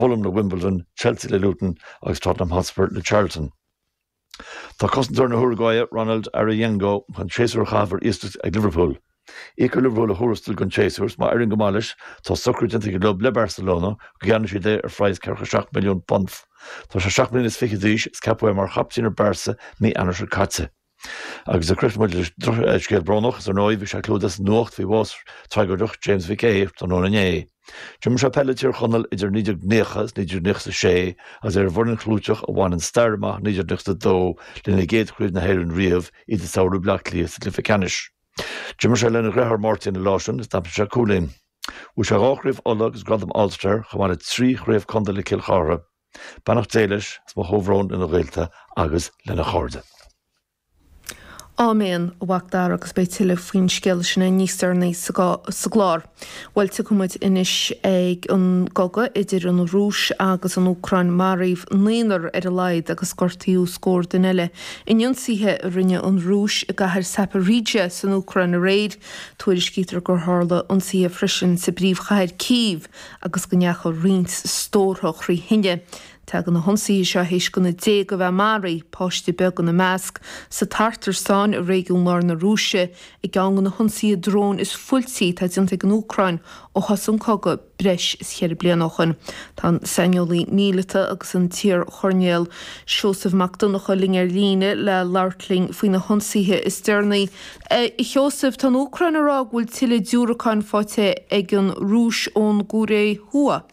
Fulham le Wimbledon, Chelsea le Luton agus Tottenham Hotspur le Charlton. Tá cosintúir na Uruguay Ronald Araujo chun séasúr chaver ístut ag Liverpool. Écar Liverpool a thuirastal gon séasúrs má airing go mális tá socrúidinte go lob le Barcelona go gceanna sí dé ar phráis cearcha 7 milliún pond. Tá sé 7 milliún is fichidís scapfu mar chaptín ar Barca mí anar se catse. Agus a Christmas scéal bránach is ar nóid bhí sé clúdas nuacht bhí bhás treigeirduch James Vickey tá nóna né. Jim se pelletier chonel idir 9 níidir 6 as bhorn chlúteach a bháin an starma níidir 2 lena géadchríomh na héir an riamh iad saoú blachlíos le ficanis. Jim se lena Graham Martin in Lawson is tappa se cúlín. Ú se ráchríomh olagus Gradam Ulster chamána 3 chríomh condal le Kilchara. Banach déiles má hóhrón ina réalta agus lena chorda. Áméon bhachtdar agus beidh tuile faoin scéal sinna níostar níos sa glár. Bhailte cumid inis ag an goga idir an Rúis agus an Ucrain maríomh líonar ar a laid agus gortaíú scór den eile. Inionsaithe rinne an Rúis a gahar Zaporíde san Ucrain a réid, tuairis cítar gur hála an si a frisin sa bríomhchair Kyiv agus go neacha rins stórthach rí hinne. Tegan na honsaí seo héis go na dé go bheith marí páistí be go na measc sa tartar sáin a réigiúnar na Rúise i gangan na honsaí a drón is fuilsaí tá dionta an Ucrain ó hasan coga breis is chéir blianachan. Tá seinolí míleta agus an tír chornéal Siosaf MacDonagh lingar líne le leirtling faoin na honsaíthe is dearnaí. I Siosaf tá Ucrain ará bhfuil tiile dúracáin fáte ag an Rúis ón gúré thua.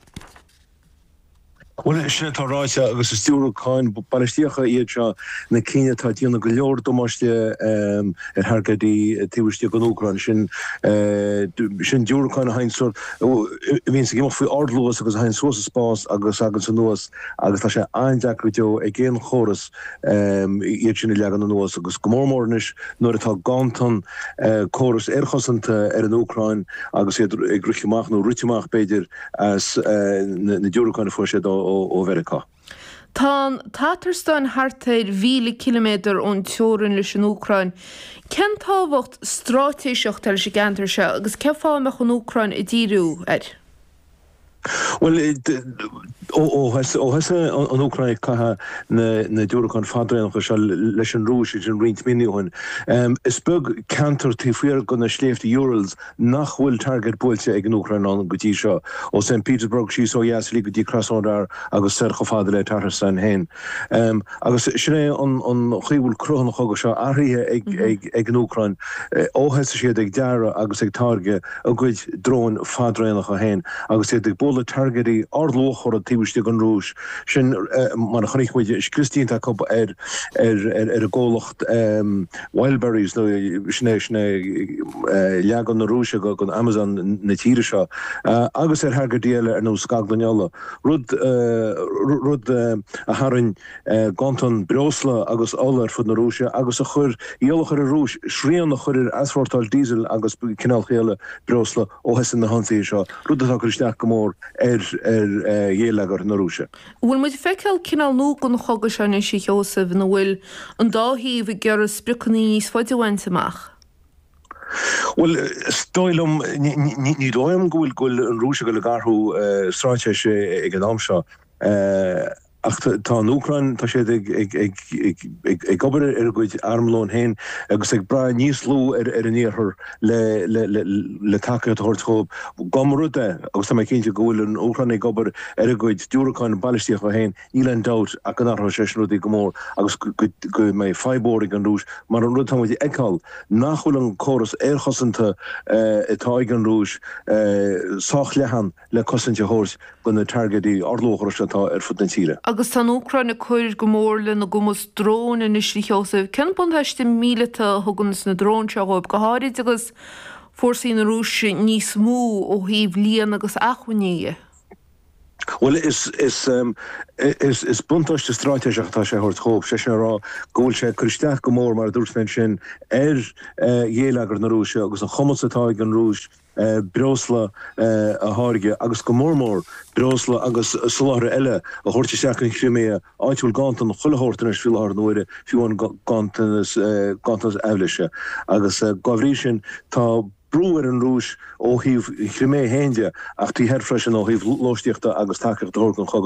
Well, sinna tá ráite agus is stúracáin banistíocha iad seo na cíine tá díonna go leor domáiste ar thgadí tíbhaiste go Ucrain sin dúracáin a hainsúr bhíonn sa gimach faoi ardlúas agus a hain suas a spás agus agan sa nuas agus tá sé aindecrúteo ag géan choras iad sinna leagan na nuas agus gomórmórnis nuair atá gantan choras chosanta ar an Ucrain agus ag ruchiach nó ruitiach beidir as na dúracáin fuise ó Verica. Tá Tatarstan hartaid 1,000 kilometr ón teorin leis an Ucrain. Ken táhacht strátéiseach tar sé gantar se agus ce fáimeach an Ucrain i ddíriú ar? Well, has an Ucrain caha na dúracáin fadréanach se leis an Rúis an rint miniúin. Is bug cantar tí fuar go na sléifte Urals nach bhfuil target builte ag an Ucrain an gotí seo ó St. Petersburg sí ó jaslí gotí crosódar agus sercha fada le Tatarstan hain. Agus sinné an chuúil crochnach agus seo airthe ag an Ucrain óhes siad ag deara agus ag targe a gcuid drón fadréanach a hain agus ag bóla targetí ardlóchar a tíbhaiste an Rúis sin mar a choníchmuide is Christínta cop ar a ggólacht wildberries nó sinné leagan na Rúise go an Amazon na tíre seo agus ar thgadíile ar nó scagdaneala rud a harin gantan brosla agus álar fud na Rúise agus a chur íolachar a Rúis srían nach chuir asfórtáil diesel agus cinálchéile brosla óhesan na hansaí seo rud atá chuisteach go mór dhéalagar na Rúise. Bhfuil muid feiceáil cinál nó gon choga se na sí Siosaf na bhfuil an dáhíomh gur spricaní níos fáidehaint amach? Well, stoilm ní dóim gohfuil an Rúise go le garthú stráite sé ag an amseo. Ach tá an Ucrain tá sé ag gobar ar goid armlón hain agus ag bra níos lú ar an níorthar le take thuirthób gomrude agus tá cinnte gohfuil an Ucrain ag gobar ar goid dúracáin ballistíoch a hain íle an dat a gan nach sé rudí go mór agus go mé fáibórig an Rúis mar an rud táid eáil nachhfuil an choras chosanta atá ag an Rúis sách lehan le cosinte hors go na targetí ardlóchar setá ar fud na tíre. Agus tá Ucrain a chuir go mórla na gomas drón in is Siosaf. Ken buntheiste míleta thugannas na drón seoib go háirid agus fórsaí na Rúise níos mú ó híomh líon agus achhaníe. Well, is buntáiste stráiteach tá sé thuirthób sé sin rá ggóil sé chuisteach go mór mar dúirsmen sin dhéalagar na Rúise agus an chomasatá an Rúis brosla a háige agus go mórmór brosla agus soláthra eile a thuirte seach an Crimea áitiúil gantan chulahórtain is fiúlthar nuaire fiúin gantas eibleise agus gabhrí sin tá brewer an rúis ó híh chrimé héinde ach tí herfresin ó híh lostiachta agus takeach dorgan